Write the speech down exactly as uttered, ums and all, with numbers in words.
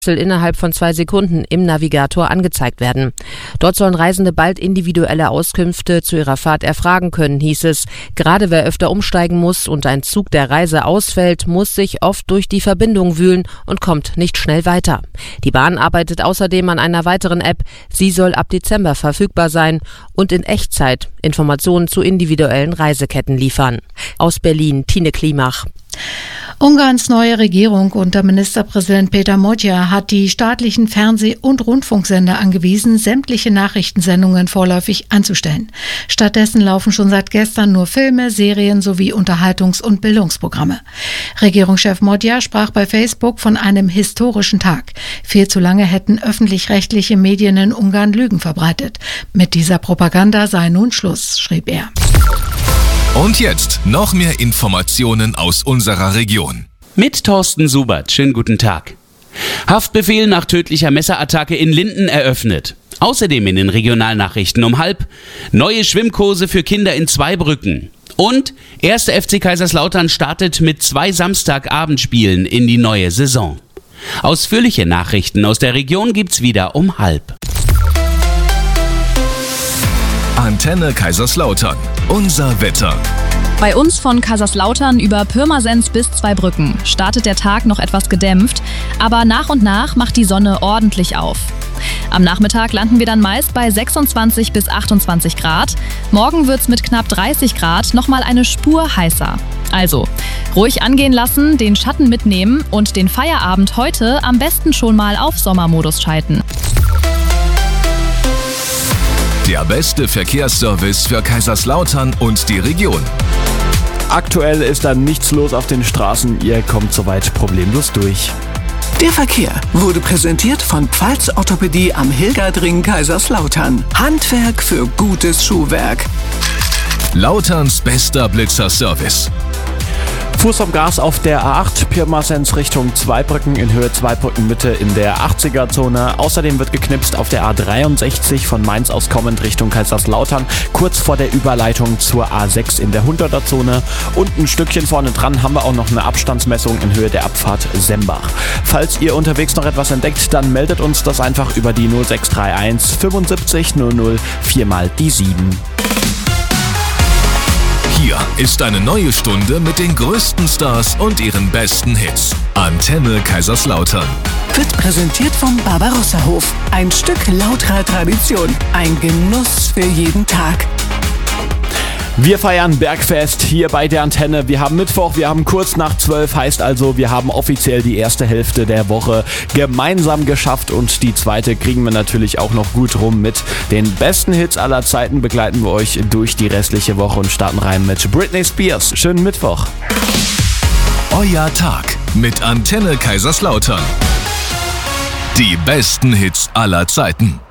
innerhalb von zwei Sekunden im Navigator angezeigt werden. Dort sollen Reisende bald individuelle Auskünfte zu ihrer Fahrt erfragen können, hieß es. Gerade wer öfter umsteigen muss und ein Zug der Reise ausfällt, muss sich oft durch die Verbindung wühlen und kommt nicht schnell weiter. Die Bahn arbeitet außerdem an einer weiteren App. Sie soll ab Dezember verfügbar sein und in Echtzeit Informationen zu individuellen Reiseketten liefern. Aus Berlin, Tine Klimach. Ungarns neue Regierung unter Ministerpräsident Péter Magyar hat die staatlichen Fernseh- und Rundfunksender angewiesen, sämtliche Nachrichtensendungen vorläufig einzustellen. Stattdessen laufen schon seit gestern nur Filme, Serien sowie Unterhaltungs- und Bildungsprogramme. Regierungschef Magyar sprach bei Facebook von einem historischen Tag. Viel zu lange hätten öffentlich-rechtliche Medien in Ungarn Lügen verbreitet. Mit dieser Propaganda sei nun Schluss, schrieb er. Und jetzt noch mehr Informationen aus unserer Region. Mit Thorsten Subert. Schönen guten Tag. Haftbefehl nach tödlicher Messerattacke in Linden eröffnet. Außerdem in den Regionalnachrichten um halb neue Schwimmkurse für Kinder in Zweibrücken. Und erster F C Kaiserslautern startet mit zwei Samstagabendspielen in die neue Saison. Ausführliche Nachrichten aus der Region gibt's wieder um halb. Antenne Kaiserslautern. Unser Wetter. Bei uns von Kaiserslautern über Pirmasens bis Zweibrücken startet der Tag noch etwas gedämpft, aber nach und nach macht die Sonne ordentlich auf. Am Nachmittag landen wir dann meist bei sechsundzwanzig bis achtundzwanzig Grad. Morgen wird's mit knapp dreißig Grad nochmal eine Spur heißer. Also, ruhig angehen lassen, den Schatten mitnehmen und den Feierabend heute am besten schon mal auf Sommermodus schalten. Der beste Verkehrsservice für Kaiserslautern und die Region. Aktuell ist da nichts los auf den Straßen, ihr kommt soweit problemlos durch. Der Verkehr wurde präsentiert von Pfalz Orthopädie am Hilgerdring Kaiserslautern. Handwerk für gutes Schuhwerk. Lauterns bester Blitzerservice. Fuß vom Gas auf der A acht, Pirmasens Richtung Zweibrücken in Höhe Zweibrücken Mitte in der achtziger-Zone. Außerdem wird geknipst auf der A dreiundsechzig von Mainz aus kommend Richtung Kaiserslautern, kurz vor der Überleitung zur A sechs in der hunderter-Zone. Und ein Stückchen vorne dran haben wir auch noch eine Abstandsmessung in Höhe der Abfahrt Sembach. Falls ihr unterwegs noch etwas entdeckt, dann meldet uns das einfach über die null sechs drei eins fünfundsiebzig null null vier mal die sieben. Hier ist eine neue Stunde mit den größten Stars und ihren besten Hits. Antenne Kaiserslautern. Wird präsentiert vom Barbarossa-Hof. Ein Stück lauterer Tradition. Ein Genuss für jeden Tag. Wir feiern Bergfest hier bei der Antenne. Wir haben Mittwoch, wir haben kurz nach zwölf, heißt also, wir haben offiziell die erste Hälfte der Woche gemeinsam geschafft und die zweite kriegen wir natürlich auch noch gut rum. Mit den besten Hits aller Zeiten begleiten wir euch durch die restliche Woche und starten rein mit Britney Spears. Schönen Mittwoch. Euer Tag mit Antenne Kaiserslautern. Die besten Hits aller Zeiten.